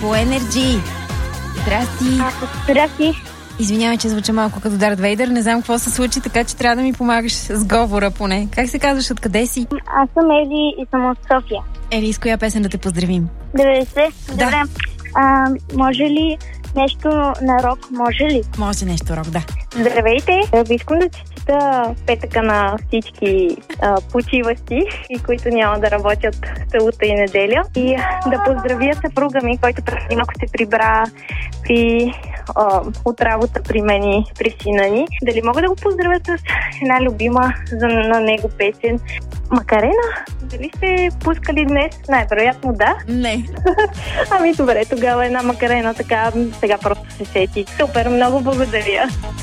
по Energy. Здрасти. Здрасти. Извинявай, че звуча малко като Дарт Вейдър. Не знам какво се случи, така че трябва да ми помагаш с говора поне. Как се казваш? Откъде си? Аз съм Ели и съм от София. Ели, с коя песен да те поздравим? 90. Да. Добре. Може ли нещо на рок? Може ли? Може нещо рок, да. Здравейте! Искам да честита петъка на всички почиващи и които няма да работят събота и неделя. И да поздравя съпруга ми, който преди малко се прибра от работа при мен и при сина ни. Дали мога да го поздравя с една любима на него песен? Макарена? Дали сте пускали днес? Най-вероятно да. Не. Ами добре, тогава една Макарена така, сега просто се сети. Супер, много благодаря.